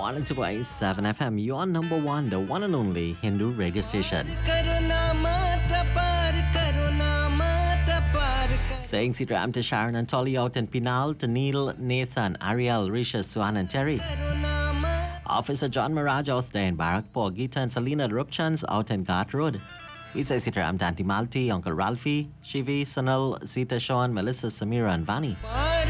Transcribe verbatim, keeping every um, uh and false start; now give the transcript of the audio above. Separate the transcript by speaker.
Speaker 1: one oh two point seven F M, your number one, the one and only Hindu radio station. Saying Sitram to Sharon and Tolly out in Pinal, to Neil, Nathan, Ariel, Risha, Suhan and Terry. Officer John Mirage out there in Barakpur, Gita and Selena Rupchans out in Ghat Road. We say Sitram Tanti Malti, Uncle Ralphie, Shivi, Sunil, Sita Sean, Melissa, Samira and Vani.